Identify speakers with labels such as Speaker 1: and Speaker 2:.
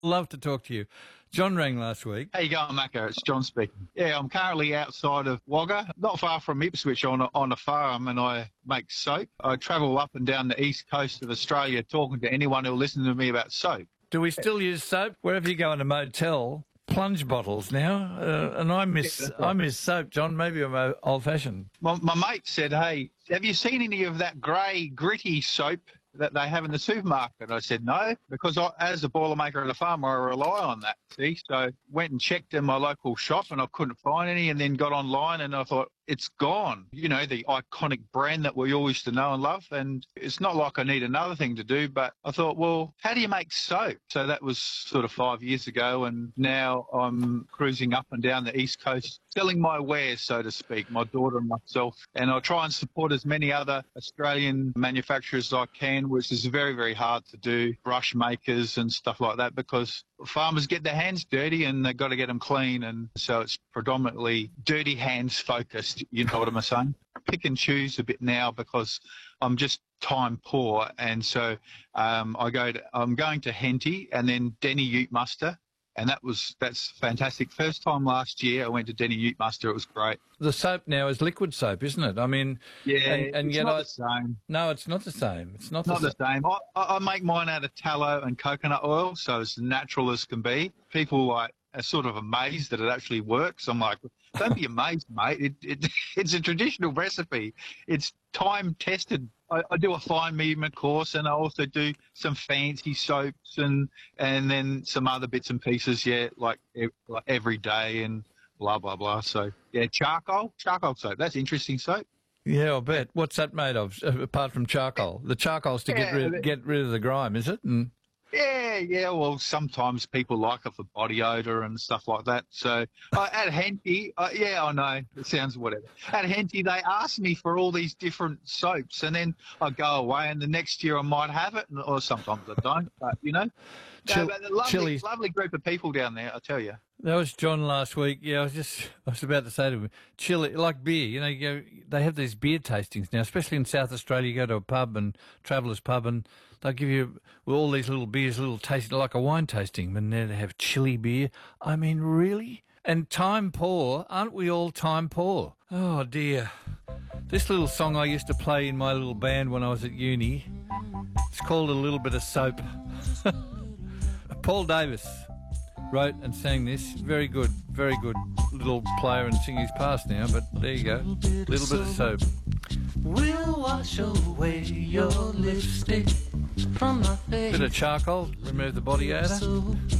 Speaker 1: Love to talk to you. John rang last week.
Speaker 2: How you going, Macca? It's John speaking. Yeah, I'm currently outside of Wagga, not far from Ipswich on a farm, and I make soap. I travel up and down the east coast of Australia talking to anyone who'll listen to me about soap.
Speaker 1: Do we still use soap? Wherever you go in a motel, plunge bottles now, and I miss soap, John. Maybe I'm old-fashioned.
Speaker 2: My mate said, hey, have you seen any of that grey, gritty soap that they have in the supermarket? I said no, because as a boilermaker and a farmer, I rely on that, see? So went and checked in my local shop and I couldn't find any, and then got online and I thought, it's gone. You know, the iconic brand that we all used to know and love. And it's not like I need another thing to do, but I thought, well, how do you make soap? So that was sort of 5 years ago, and now I'm cruising up and down the East Coast, selling my wares, so to speak, my daughter and myself. And I try and support as many other Australian manufacturers as I can, which is very, very hard to do, brush makers and stuff like that, because farmers get their hands dirty and they've got to get them clean. And so it's predominantly dirty hands focused, you know what I'm saying? Pick and choose a bit now because I'm just time poor. And so I'm going to Henty and then Denny Ute Muster. And that's fantastic. First time last year I went to Denny Ute Muster. It was great.
Speaker 1: The soap now is liquid soap, isn't it? I mean,
Speaker 2: yeah,
Speaker 1: and
Speaker 2: it's
Speaker 1: yet
Speaker 2: not the same.
Speaker 1: No, it's not the same. It's not
Speaker 2: the same. I make mine out of tallow and coconut oil, so it's natural as can be. People are sort of amazed that it actually works. I'm like, don't be amazed, mate. It's a traditional recipe. It's time tested. I do a fine movement course, and I also do some fancy soaps and then some other bits and pieces, like every day and blah, blah, blah. So, yeah, charcoal soap. That's interesting soap.
Speaker 1: Yeah, I'll bet. What's that made of, apart from charcoal? The charcoal's to get rid of the grime, is it?
Speaker 2: Yeah. Well, sometimes people like it for body odour and stuff like that. So at Henty, I know, it sounds whatever. At Henty, they ask me for all these different soaps, and then I go away, and the next year I might have it, or sometimes I don't. But, you know, lovely group of people down there, I tell you.
Speaker 1: That was John last week. Yeah, I was about to say to him, chili, like beer. You know, they have these beer tastings now, especially in South Australia. You go to a pub and Travellers Pub, and they'll give you all these little beers, little tasting, like a wine tasting. And then they have chili beer. I mean, really? And time poor, aren't we all time poor? Oh dear. This little song I used to play in my little band when I was at uni. It's called A Little Bit of Soap. Paul Davis wrote and sang this. Very good little player and singer. He's passed now, but there you go. Little bit of soap.
Speaker 3: We'll wash away your lipstick from my face.
Speaker 1: Bit of charcoal, remove the body odour.